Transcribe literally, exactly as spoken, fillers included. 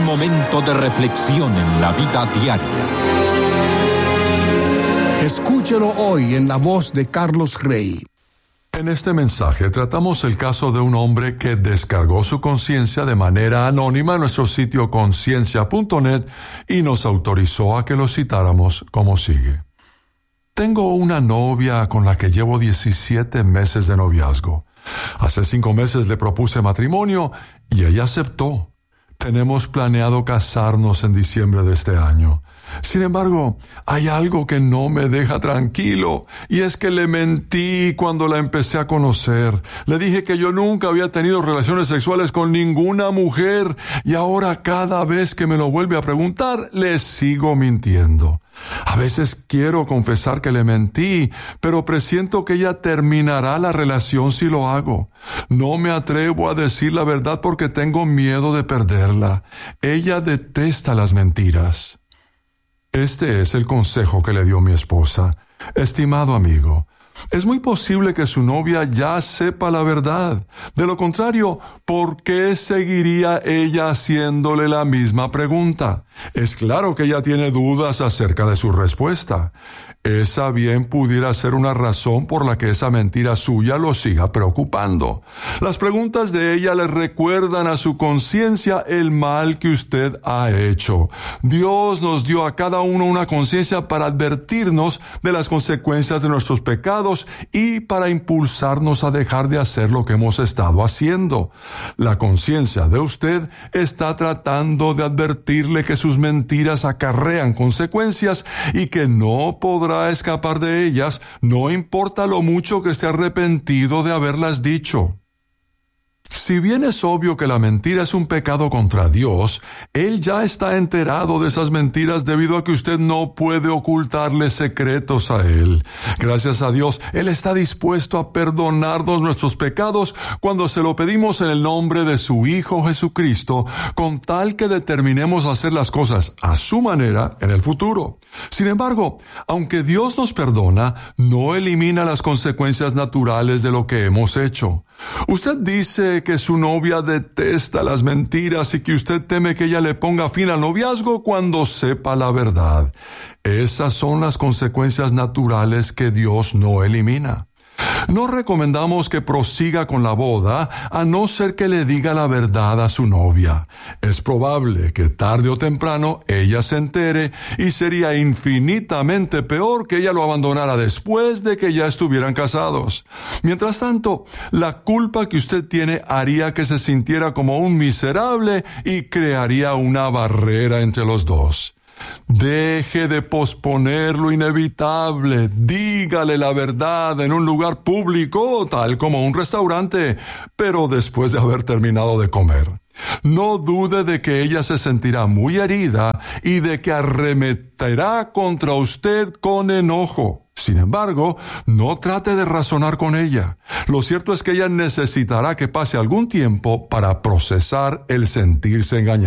momento de reflexión en la vida diaria. Escúchelo hoy en la voz de Carlos Rey. En este mensaje tratamos el caso de un hombre que descargó su conciencia de manera anónima en nuestro sitio conciencia punto net y nos autorizó a que lo citáramos como sigue. Tengo una novia con la que llevo diecisiete meses de noviazgo. Hace cinco meses le propuse matrimonio y ella aceptó. Tenemos planeado casarnos en diciembre de este año. Sin embargo, hay algo que no me deja tranquilo, y es que le mentí cuando la empecé a conocer. Le dije que yo nunca había tenido relaciones sexuales con ninguna mujer, y ahora cada vez que me lo vuelve a preguntar, le sigo mintiendo. A veces quiero confesar que le mentí, pero presiento que ella terminará la relación si lo hago. No me atrevo a decir la verdad porque tengo miedo de perderla. Ella detesta las mentiras. Este es el consejo que le dio mi esposa. Estimado amigo, es muy posible que su novia ya sepa la verdad. De lo contrario, ¿por qué seguiría ella haciéndole la misma pregunta? Es claro que ella tiene dudas acerca de su respuesta. Esa bien pudiera ser una razón por la que esa mentira suya lo siga preocupando. Las preguntas de ella le recuerdan a su conciencia el mal que usted ha hecho. Dios nos dio a cada uno una conciencia para advertirnos de las consecuencias de nuestros pecados y para impulsarnos a dejar de hacer lo que hemos estado haciendo. La conciencia de usted está tratando de advertirle que sus mentiras acarrean consecuencias y que no podrá escapar de ellas, no importa lo mucho que esté arrepentido de haberlas dicho. Si bien es obvio que la mentira es un pecado contra Dios, Él ya está enterado de esas mentiras debido a que usted no puede ocultarle secretos a Él. Gracias a Dios, Él está dispuesto a perdonarnos nuestros pecados cuando se lo pedimos en el nombre de su Hijo Jesucristo, con tal que determinemos hacer las cosas a su manera en el futuro. Sin embargo, aunque Dios nos perdona, no elimina las consecuencias naturales de lo que hemos hecho. Usted dice que su novia detesta las mentiras y que usted teme que ella le ponga fin al noviazgo cuando sepa la verdad. Esas son las consecuencias naturales que Dios no elimina. No recomendamos que prosiga con la boda a no ser que le diga la verdad a su novia. Es probable que tarde o temprano ella se entere y sería infinitamente peor que ella lo abandonara después de que ya estuvieran casados. Mientras tanto, la culpa que usted tiene haría que se sintiera como un miserable y crearía una barrera entre los dos. Deje de posponer lo inevitable. Dígale la verdad en un lugar público, tal como un restaurante, pero después de haber terminado de comer. No dude de que ella se sentirá muy herida y de que arremeterá contra usted con enojo. Sin embargo, no trate de razonar con ella. Lo cierto es que ella necesitará que pase algún tiempo para procesar el sentirse engañada.